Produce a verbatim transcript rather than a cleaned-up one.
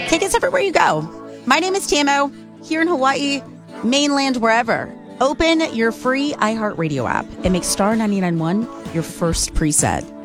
Tickets everywhere you go. My name is Tamo, here in Hawaii, mainland, wherever. Open your free iHeartRadio app and make Star ninety-nine point one your first preset.